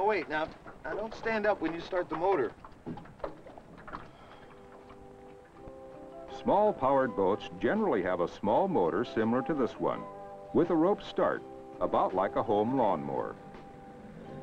wait. Now, don't stand up when you start the motor. Small-powered boats generally have a small motor similar to this one, with a rope start, about like a home lawnmower.